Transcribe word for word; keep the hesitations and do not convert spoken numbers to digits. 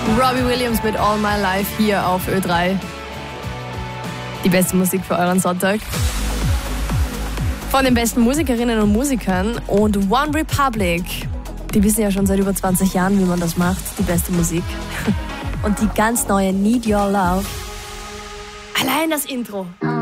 Robbie Williams mit All My Life hier auf Ö drei. Die beste Musik für euren Sonntag. Von den besten Musikerinnen und Musikern und One Republic. Die wissen ja schon seit über zwanzig Jahren, wie man das macht. Die beste Musik. Und die ganz neue Need Your Love. Allein das Intro.